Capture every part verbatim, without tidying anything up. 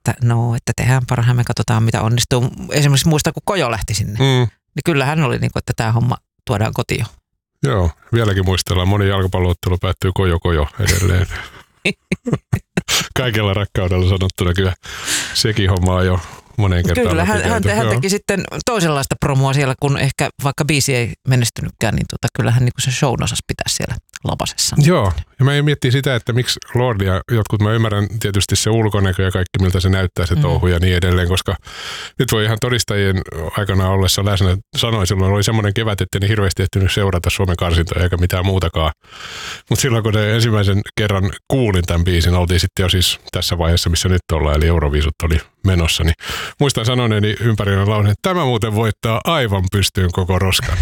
että no, että tehdään parhaamme, katsotaan mitä onnistuu. Esimerkiksi muista, kun Kojo lähti sinne, mm. niin kyllä hän oli niin kuin, että tämä homma tuodaan kotiin. Joo, vieläkin muistellaan. Moni jalkapalloottelu päättyy Kojo Kojo edelleen. Kaikella rakkaudella sanottuna kyllä sekin homma on jo moneen kertaan. Kyllä, hän, hän, hän teki sitten toisenlaista promoa siellä, kun ehkä vaikka biisi ei menestynytkään, niin tota, kyllähän niin se shown osasi pitää siellä lapasessa. Joo, ja mä miettii sitä, että miksi Lordia, jotkut mä ymmärrän tietysti se ulkonäkö ja kaikki, miltä se näyttää, se touhu mm. ja niin edelleen, koska nyt voi ihan todistajien aikana ollessa läsnä, sanoin silloin, oli semmoinen kevät, että ne hirveästi ehtinyt seurata Suomen karsintoja eikä mitään muutakaan. Mutta silloin, kun ne ensimmäisen kerran kuulin tämän biisin, oltiin sitten jo siis tässä vaiheessa, missä nyt ollaan, eli Euroviisut oli menossa, niin muistan sanoneeni ympärillä laulun, että tämä muuten voittaa aivan pystyyn koko roskan.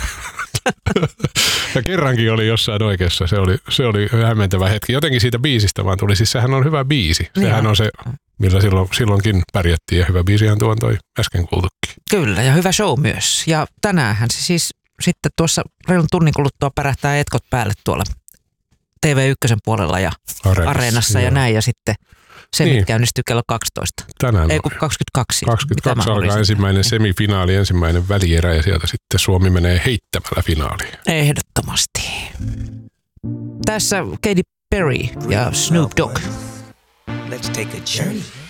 Ja kerrankin oli jossain oikeassa. Se oli, se oli hämmentävä hetki. Jotenkin siitä biisistä vaan tuli. Siis sehän on hyvä biisi. Sehän ja. on se, millä silloin, silloinkin pärjättiin. Ja hyvä biisihän tuon toi äsken kuultukin. Kyllä, ja hyvä show myös. Ja tänäänhän se siis sitten tuossa reilun tunnin kuluttua pärähtää etkot päälle tuolla T V yksi puolella ja Areenassa, Areenassa ja näin. Ja sitten semit niin. käynnistyy kello kaksitoista. Tänään Ei kun kaksikymmentäkaksi. kaksikymmentäkaksi alkaa ensimmäinen semifinaali, ensimmäinen välierä ja sieltä sitten Suomi menee heittämällä finaaliin. Ehdottomasti. Tässä Katy Perry ja Snoop Dogg. Let's take a journey.